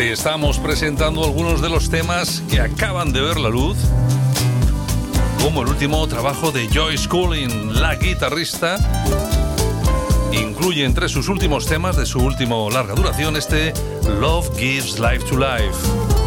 Te estamos presentando algunos de los temas que acaban de ver la luz, como el último trabajo de Joyce Cullen, la guitarrista. Incluye entre sus últimos temas de su último larga duración este Love Gives Life to Life.